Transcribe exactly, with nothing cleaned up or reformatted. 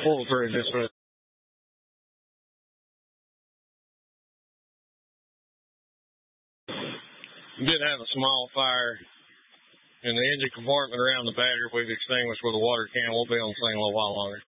pull through just for We did have a small fire in the engine compartment around the battery. We've extinguished with a water can. We'll be on the thing a little while longer.